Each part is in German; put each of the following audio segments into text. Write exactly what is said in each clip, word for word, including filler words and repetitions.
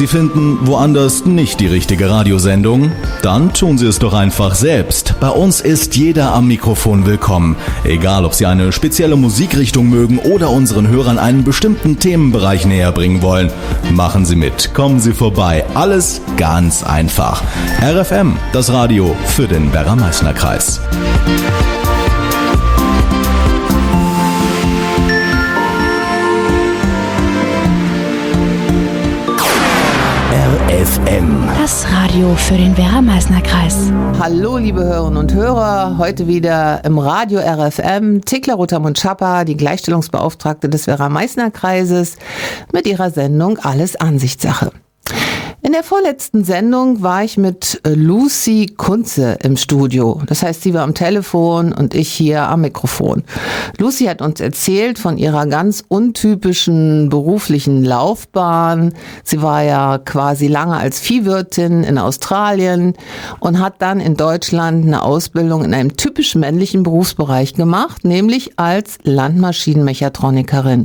Sie finden woanders nicht die richtige Radiosendung? Dann tun Sie es doch einfach selbst. Bei uns ist jeder am Mikrofon willkommen. Egal, ob Sie eine spezielle Musikrichtung mögen oder unseren Hörern einen bestimmten Themenbereich näher bringen wollen. Machen Sie mit, kommen Sie vorbei. Alles ganz einfach. R F M, das Radio für den Werra-Meißner-Kreis. F M. Das Radio für den Werra-Meißner-Kreis. Hallo liebe Hörerinnen und Hörer, heute wieder im Radio R F M Thekla Rotermund-Schapper, die Gleichstellungsbeauftragte des Werra-Meißner-Kreises, mit ihrer Sendung Alles Ansichtssache. In der vorletzten Sendung war ich mit Lucy Kunze im Studio. Das heißt, sie war am Telefon und ich hier am Mikrofon. Lucy hat uns erzählt von ihrer ganz untypischen beruflichen Laufbahn. Sie war ja quasi lange als Viehwirtin in Australien und hat dann in Deutschland eine Ausbildung in einem typisch männlichen Berufsbereich gemacht, nämlich als Landmaschinenmechatronikerin.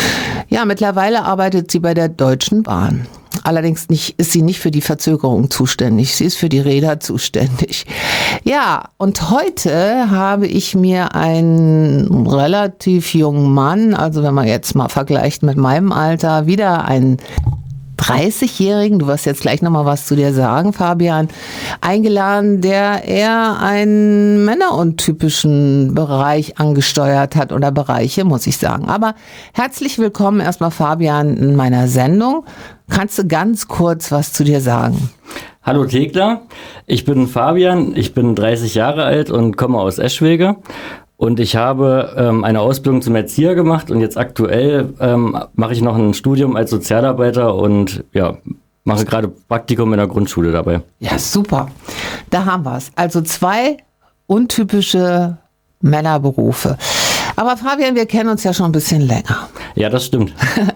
Ja, mittlerweile arbeitet sie bei der Deutschen Bahn. Allerdings nicht, ist sie nicht für die Verzögerung zuständig, sie ist für die Räder zuständig. Ja, und heute habe ich mir einen relativ jungen Mann, also wenn man jetzt mal vergleicht mit meinem Alter, wieder einen dreißigjährigen, du wirst jetzt gleich nochmal was zu dir sagen, Fabian, eingeladen, der eher einen männeruntypischen Bereich angesteuert hat oder Bereiche, muss ich sagen. Aber herzlich willkommen erstmal, Fabian, in meiner Sendung. Kannst du ganz kurz was zu dir sagen? Hallo Thekla, ich bin Fabian, ich bin dreißig Jahre alt und komme aus Eschwege. Und ich habe ähm, eine Ausbildung zum Erzieher gemacht und jetzt aktuell ähm, mache ich noch ein Studium als Sozialarbeiter und ja, mache gerade Praktikum in der Grundschule dabei. Ja, super. Da haben wir es. Also zwei untypische Männerberufe. Aber Fabian, wir kennen uns ja schon ein bisschen länger. Ja, das stimmt.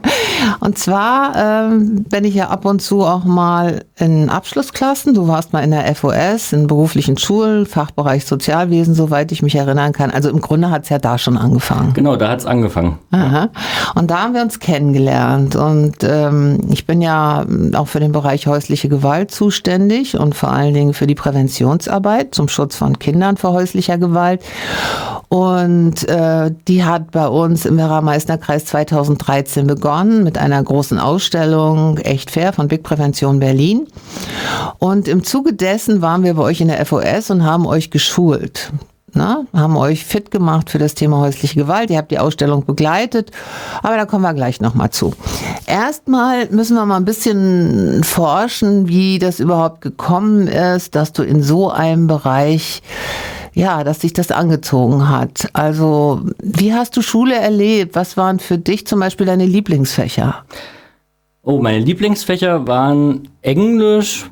Und zwar ähm, bin ich ja ab und zu auch mal in Abschlussklassen. Du warst mal in der F O S, in beruflichen Schulen, Fachbereich Sozialwesen, soweit ich mich erinnern kann. Also im Grunde hat es ja da schon angefangen. Genau, da hat es angefangen. Aha. Und da haben wir uns kennengelernt. Und ähm, ich bin ja auch für den Bereich häusliche Gewalt zuständig und vor allen Dingen für die Präventionsarbeit zum Schutz von Kindern vor häuslicher Gewalt. Und äh, die hat bei uns im Werra-Meißner-Kreis zweitausenddreizehn begonnen mit einer großen Ausstellung Echt Fair von Big Prävention Berlin. Und im Zuge dessen waren wir bei euch in der F O S und haben euch geschult. Na, haben euch fit gemacht für das Thema häusliche Gewalt. Ihr habt die Ausstellung begleitet, aber da kommen wir gleich nochmal zu. Erstmal müssen wir mal ein bisschen forschen, wie das überhaupt gekommen ist, dass du in so einem Bereich, ja, dass dich das angezogen hat. Also, wie hast du Schule erlebt? Was waren für dich zum Beispiel deine Lieblingsfächer? Oh, meine Lieblingsfächer waren Englisch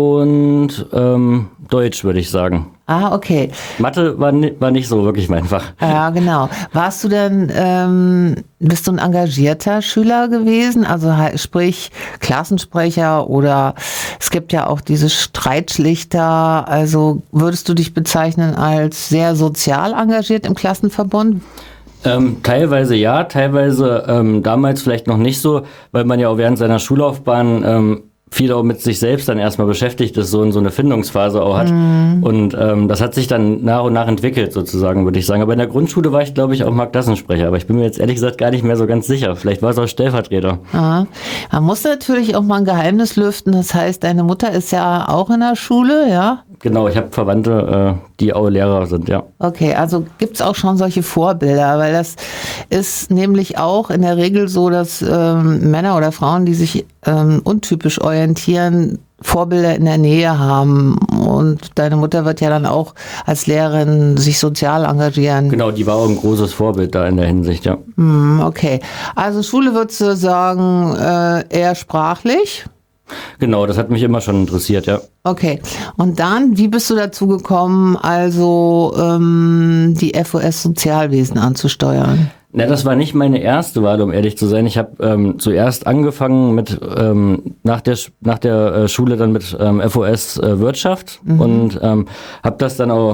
und ähm, Deutsch, würde ich sagen. Ah, okay. Mathe war, ni- war nicht so wirklich mein Fach. Ja, genau. Warst du denn, ähm, bist du ein engagierter Schüler gewesen? Also he- sprich Klassensprecher oder es gibt ja auch diese Streitschlichter. Also würdest du dich bezeichnen als sehr sozial engagiert im Klassenverbund? Ähm, teilweise ja, teilweise ähm, damals vielleicht noch nicht so, weil man ja auch während seiner Schullaufbahn ähm, viel auch mit sich selbst dann erstmal beschäftigt ist, so in so eine Findungsphase auch hat. Mm. Und ähm, das hat sich dann nach und nach entwickelt sozusagen, würde ich sagen. Aber in der Grundschule war ich, glaube ich, auch mal Klassensprecher. Aber ich bin mir jetzt ehrlich gesagt gar nicht mehr so ganz sicher. Vielleicht war es auch Stellvertreter. Aha. Man muss natürlich auch mal ein Geheimnis lüften. Das heißt, deine Mutter ist ja auch in der Schule, ja? Genau, ich habe Verwandte, äh, die auch Lehrer sind, ja. Okay, also gibt's auch schon solche Vorbilder, weil das ist nämlich auch in der Regel so, dass ähm, Männer oder Frauen, die sich ähm, untypisch orientieren, Vorbilder in der Nähe haben. Und deine Mutter wird ja dann auch als Lehrerin sich sozial engagieren. Genau, die war auch ein großes Vorbild da in der Hinsicht, ja. Hm, okay, also Schule würdest du sagen, äh, eher sprachlich? Genau, das hat mich immer schon interessiert, ja. Okay, und dann, wie bist du dazu gekommen, also ähm, die F O S Sozialwesen anzusteuern? Na, das war nicht meine erste Wahl, um ehrlich zu sein. Ich habe ähm, zuerst angefangen mit ähm, nach der nach der äh, Schule dann mit ähm, F O S äh, Wirtschaft mhm. und ähm, habe das dann auch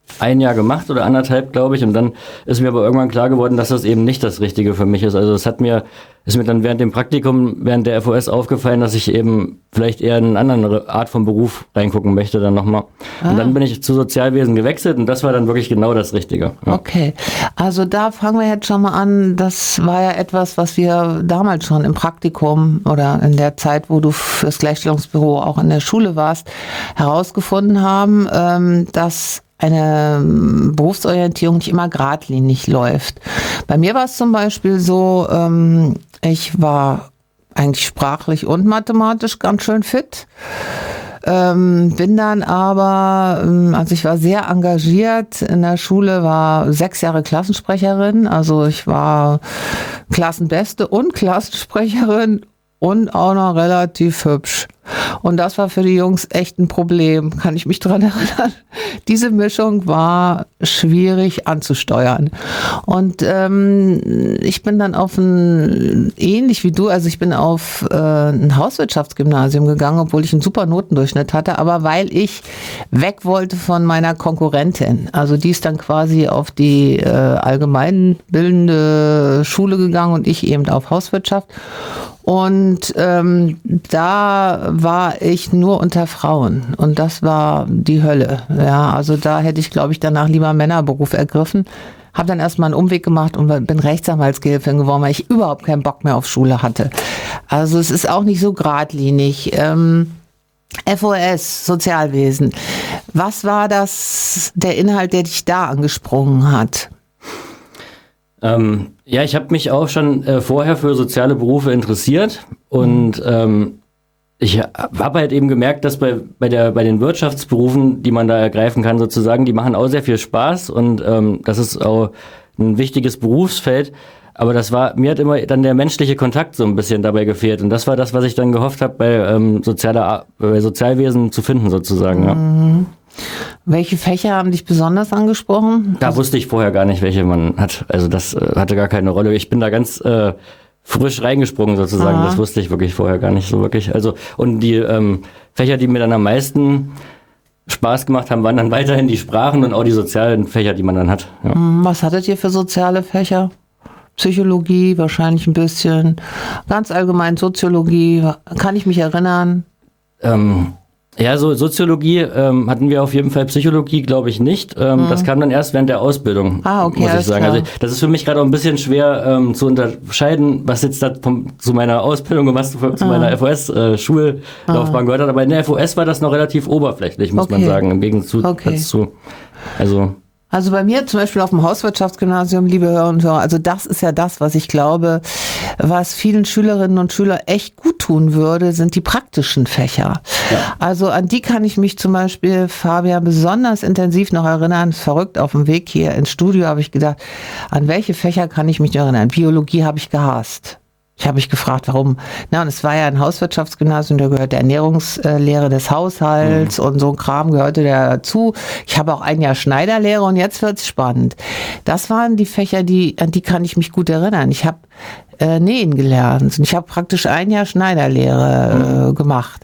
ein Jahr gemacht oder anderthalb, glaube ich. Und dann ist mir aber irgendwann klar geworden, dass das eben nicht das Richtige für mich ist. Also es hat mir, ist mir dann während dem Praktikum, während der F O S aufgefallen, dass ich eben vielleicht eher in eine andere Art von Beruf reingucken möchte dann nochmal. Ah. Und dann bin ich zu Sozialwesen gewechselt und das war dann wirklich genau das Richtige. Ja. Okay, also da fangen wir jetzt schon mal an. Das war ja etwas, was wir damals schon im Praktikum oder in der Zeit, wo du fürs Gleichstellungsbüro auch in der Schule warst, herausgefunden haben, dass eine Berufsorientierung nicht immer geradlinig läuft. Bei mir war es zum Beispiel so, ähm, ich war eigentlich sprachlich und mathematisch ganz schön fit, ähm, bin dann aber, also ich war sehr engagiert in der Schule, war sechs Jahre Klassensprecherin, also ich war Klassenbeste und Klassensprecherin und auch noch relativ hübsch. Und das war für die Jungs echt ein Problem, kann ich mich dran erinnern. Diese Mischung war schwierig anzusteuern. Und ähm, ich bin dann auf ein, ähnlich wie du, also ich bin auf äh, ein Hauswirtschaftsgymnasium gegangen, obwohl ich einen super Notendurchschnitt hatte, aber weil ich weg wollte von meiner Konkurrentin. Also die ist dann quasi auf die äh, allgemeinbildende Schule gegangen und ich eben auf Hauswirtschaft. Und ähm, da war ich nur unter Frauen und das war die Hölle. Ja, also da hätte ich, glaube ich, danach lieber Männerberuf ergriffen. Habe dann erstmal einen Umweg gemacht und bin Rechtsanwaltsgehilfin geworden, weil ich überhaupt keinen Bock mehr auf Schule hatte. Also es ist auch nicht so geradlinig. Ähm, F O S, Sozialwesen. Was war das, der Inhalt, der dich da angesprungen hat? Ähm, ja, ich habe mich auch schon äh, vorher für soziale Berufe interessiert und ähm, ich habe halt eben gemerkt, dass bei bei der bei den Wirtschaftsberufen, die man da ergreifen kann sozusagen, die machen auch sehr viel Spaß und ähm, das ist auch ein wichtiges Berufsfeld. Aber das war, mir hat immer dann der menschliche Kontakt so ein bisschen dabei gefehlt und das war das, was ich dann gehofft habe, bei ähm, sozialer bei Sozialwesen zu finden sozusagen. Ja. Mhm. Welche Fächer haben dich besonders angesprochen? Da wusste ich vorher gar nicht, welche man hat. Also das äh, hatte gar keine Rolle. Ich bin da ganz äh, frisch reingesprungen sozusagen. Aha. Das wusste ich wirklich vorher gar nicht so wirklich. Also und die ähm, Fächer, die mir dann am meisten Spaß gemacht haben, waren dann weiterhin die Sprachen und auch die sozialen Fächer, die man dann hat. Ja. Was hattet ihr für soziale Fächer? Psychologie wahrscheinlich ein bisschen. Ganz allgemein Soziologie. Kann ich mich erinnern? Ähm, Ja, so Soziologie ähm, hatten wir auf jeden Fall, Psychologie glaube ich nicht. Ähm, mhm. Das kam dann erst während der Ausbildung, ah, okay, muss ich sagen. Klar. Also das ist für mich gerade auch ein bisschen schwer ähm, zu unterscheiden, was jetzt da vom, zu meiner Ausbildung und was zu, zu ah. meiner F O S-Schullaufbahn äh, gehört hat. Aber in der F O S war das noch relativ oberflächlich, muss okay. man sagen, im Gegensatz okay. zu. Also Also bei mir zum Beispiel auf dem Hauswirtschaftsgymnasium, liebe Hörer und Hörer, also das ist ja das, was ich glaube, was vielen Schülerinnen und Schülern echt gut tun würde, sind die praktischen Fächer. Ja. Also an die kann ich mich zum Beispiel, Fabian, besonders intensiv noch erinnern. Verrückt, auf dem Weg hier ins Studio habe ich gedacht, an welche Fächer kann ich mich noch erinnern? Biologie habe ich gehasst. Ich habe mich gefragt, warum. Na, und es war ja ein Hauswirtschaftsgymnasium, da gehört der Ernährungslehre des Haushalts mhm. und so ein Kram gehörte da dazu. Ich habe auch ein Jahr Schneiderlehre und jetzt wird's spannend. Das waren die Fächer, die an die kann ich mich gut erinnern. Ich habe äh, nähen gelernt und ich habe praktisch ein Jahr Schneiderlehre mhm. äh, gemacht.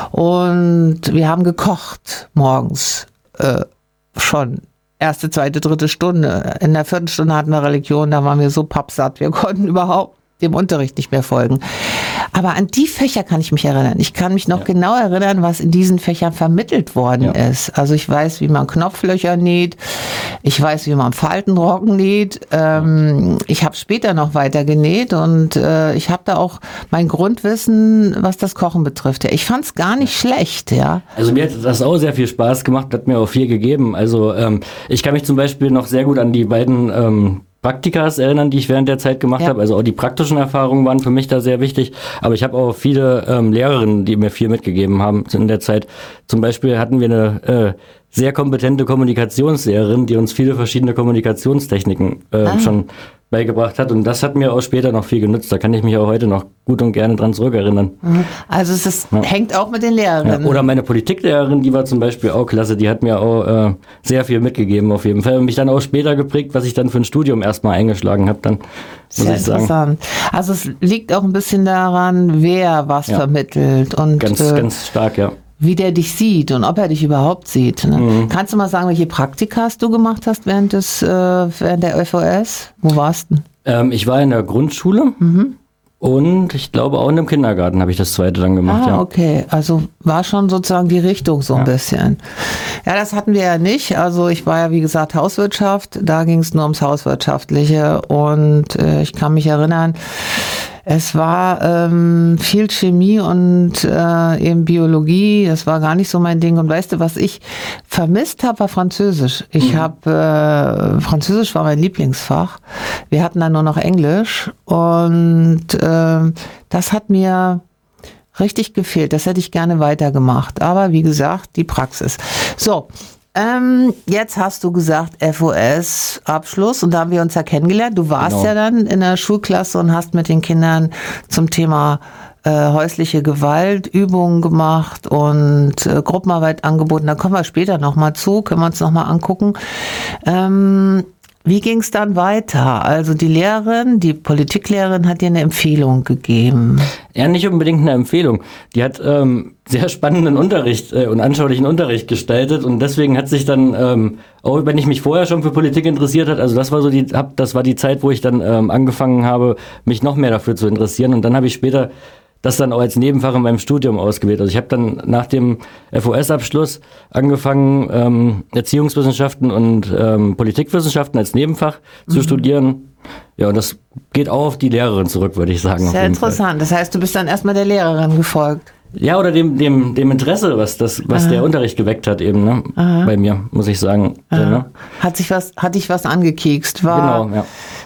Und wir haben gekocht morgens äh, schon. Erste, zweite, dritte Stunde. In der vierten Stunde hatten wir Religion, da waren wir so pappsatt, wir konnten überhaupt dem Unterricht nicht mehr folgen. Aber an die Fächer kann ich mich erinnern. Ich kann mich noch ja. genau erinnern, was in diesen Fächern vermittelt worden ja. ist. Also ich weiß, wie man Knopflöcher näht. Ich weiß, wie man Faltenrocken näht. Ähm, ich habe später noch weiter genäht und äh, ich habe da auch mein Grundwissen, was das Kochen betrifft. Ich fand es gar nicht schlecht. Ja. Also mir hat das auch sehr viel Spaß gemacht, hat mir auch viel gegeben. Also ähm, ich kann mich zum Beispiel noch sehr gut an die beiden ähm, Praktikas erinnern, die ich während der Zeit gemacht ja. habe. Also auch die praktischen Erfahrungen waren für mich da sehr wichtig. Aber ich habe auch viele ähm, Lehrerinnen, die mir viel mitgegeben haben in der Zeit. Zum Beispiel hatten wir eine äh, sehr kompetente Kommunikationslehrerin, die uns viele verschiedene Kommunikationstechniken äh, ah. schon beigebracht hat. Und das hat mir auch später noch viel genutzt. Da kann ich mich auch heute noch gut und gerne dran zurückerinnern. Also es ist, ja. hängt auch mit den Lehrerinnen. Ja, oder meine Politiklehrerin, die war zum Beispiel auch klasse. Die hat mir auch äh, sehr viel mitgegeben auf jeden Fall. Und mich dann auch später geprägt, was ich dann für ein Studium erstmal eingeschlagen habe. Dann muss sehr ich sagen. Interessant. Also es liegt auch ein bisschen daran, wer was ja. vermittelt. Und ganz, äh, ganz stark, ja. wie der dich sieht und ob er dich überhaupt sieht. Ne? Mhm. Kannst du mal sagen, welche Praktika du gemacht hast während des, äh, während der F O S? Wo warst du? Ähm, ich war in der Grundschule. Mhm. Und ich glaube auch in dem Kindergarten habe ich das zweite dann gemacht. Ah, ja. Okay. Also war schon sozusagen die Richtung so ein ja. bisschen. Ja, das hatten wir ja nicht. Also ich war ja, wie gesagt, Hauswirtschaft. Da ging es nur ums Hauswirtschaftliche. Und äh, ich kann mich erinnern, es war ähm, viel Chemie und äh, eben Biologie. Das war gar nicht so mein Ding. Und weißt du, was ich vermisst habe, war Französisch. Ich mhm. habe, äh, Französisch war mein Lieblingsfach. Wir hatten dann nur noch Englisch. Und äh, das hat mir richtig gefehlt. Das hätte ich gerne weitergemacht. Aber wie gesagt, die Praxis. So. Ähm, jetzt hast du gesagt F O S-Abschluss und da haben wir uns ja kennengelernt. Du warst genau. ja dann in der Schulklasse und hast mit den Kindern zum Thema äh, häusliche Gewalt Übungen gemacht und äh, Gruppenarbeit angeboten. Da kommen wir später nochmal zu, können wir uns nochmal angucken. Ähm, Wie ging es dann weiter? Also die Lehrerin, die Politiklehrerin hat dir eine Empfehlung gegeben. Ja, nicht unbedingt eine Empfehlung. Die hat ähm, sehr spannenden Unterricht äh, und anschaulichen Unterricht gestaltet und deswegen hat sich dann, ähm, auch wenn ich mich vorher schon für Politik interessiert hat, also das war so die, hab, das war die Zeit, wo ich dann ähm, angefangen habe, mich noch mehr dafür zu interessieren und dann habe ich später das dann auch als Nebenfach in meinem Studium ausgewählt. Also ich habe dann nach dem F O S-Abschluss angefangen, ähm, Erziehungswissenschaften und ähm, Politikwissenschaften als Nebenfach mhm. zu studieren. Ja, und das geht auch auf die Lehrerin zurück, würde ich sagen. Sehr interessant. Fall. Das heißt, du bist dann erstmal der Lehrerin gefolgt. Ja, oder dem dem dem Interesse, was das was Aha. der Unterricht geweckt hat eben, ne? Bei mir, muss ich sagen. So, ne? Hat sich was hat dich was angekekst, war Genau, ja.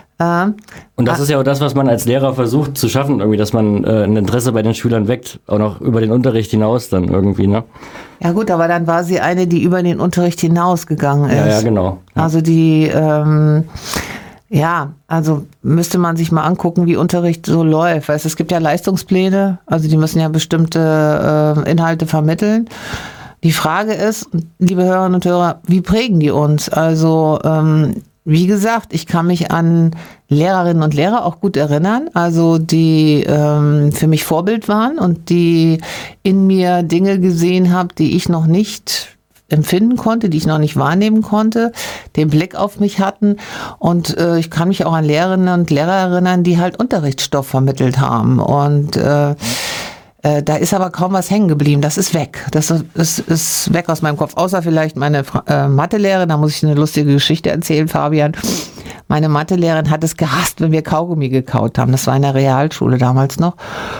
Und das ist ja auch das, was man als Lehrer versucht zu schaffen, irgendwie, dass man äh, ein Interesse bei den Schülern weckt, auch noch über den Unterricht hinaus dann irgendwie, ne? Ja gut, aber dann war sie eine, die über den Unterricht hinausgegangen ist. Ja, ja, genau. Ja. Also die, ähm, ja, also müsste man sich mal angucken, wie Unterricht so läuft. Weißt, es gibt ja Leistungspläne, also die müssen ja bestimmte äh, Inhalte vermitteln. Die Frage ist, liebe Hörerinnen und Hörer, wie prägen die uns? Also ähm, Wie gesagt, ich kann mich an Lehrerinnen und Lehrer auch gut erinnern, also die ähm, für mich Vorbild waren und die in mir Dinge gesehen haben, die ich noch nicht empfinden konnte, die ich noch nicht wahrnehmen konnte, den Blick auf mich hatten. Und äh, ich kann mich auch an Lehrerinnen und Lehrer erinnern, die halt Unterrichtsstoff vermittelt haben. Und äh, äh, da ist aber kaum was hängen geblieben. Das ist weg. Das ist, ist weg aus meinem Kopf. Außer vielleicht meine äh, Mathelehrerin. Da muss ich eine lustige Geschichte erzählen, Fabian. Meine Mathelehrerin hat es gehasst, wenn wir Kaugummi gekaut haben. Das war in der Realschule damals noch.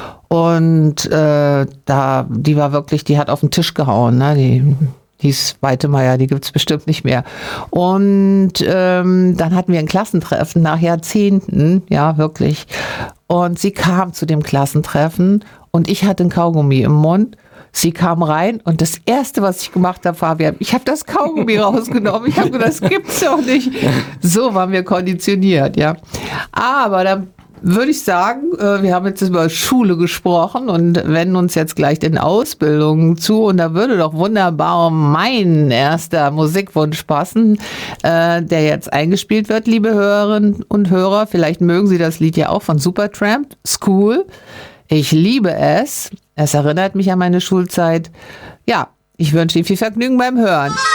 Und äh, da, die war wirklich, die hat auf den Tisch gehauen, ne? Die hieß Weitemeyer, die gibt's bestimmt nicht mehr. Und ähm, dann hatten wir ein Klassentreffen nach Jahrzehnten, ja wirklich. Und sie kam zu dem Klassentreffen und ich hatte ein Kaugummi im Mund. Sie kam rein und das Erste, was ich gemacht habe, Fabian, ich habe das Kaugummi rausgenommen. Ich habe gedacht, das gibt's doch nicht. So waren wir konditioniert, ja. Aber dann würde ich sagen, wir haben jetzt über Schule gesprochen und wenden uns jetzt gleich den Ausbildungen zu. Und da würde doch wunderbar mein erster Musikwunsch passen, der jetzt eingespielt wird, liebe Hörerinnen und Hörer. Vielleicht mögen Sie das Lied ja auch von Supertramp, School. Ich liebe es. Es erinnert mich an meine Schulzeit. Ja, ich wünsche Ihnen viel Vergnügen beim Hören.